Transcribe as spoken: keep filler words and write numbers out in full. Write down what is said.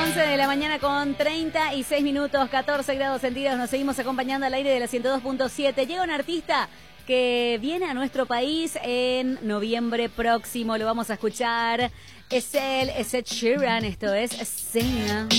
once de la mañana con treinta y seis minutos, catorce grados centígrados. Nos seguimos acompañando al aire de la ciento dos punto siete. Llega un artista que viene a nuestro país en noviembre próximo. Lo vamos a escuchar. Es él, es Ed Sheeran. Esto es Sing.